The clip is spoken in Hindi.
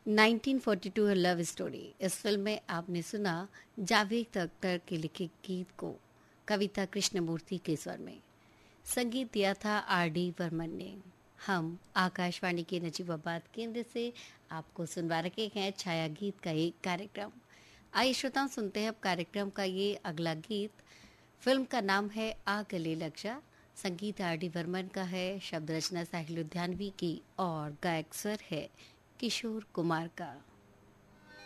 1942 लव स्टोरी। इस फिल्म में आपने सुना जावेद अख्तर के लिखे गीत को कविता कृष्णमूर्ति के स्वर में। संगीत दिया था R.D. बर्मन ने। हम आकाशवाणी के नजीबाबाद केंद्र से आपको सुनवा रहे हैं छाया गीत का एक कार्यक्रम। आइए श्रोताओं, सुनते हैं अब कार्यक्रम का ये अगला गीत। फिल्म का नाम है आ गले लग जा। संगीत R.D. बर्मन का है, शब्द रचना साहिल लुधियानवी की और गायक स्वर है किशोर कुमार का।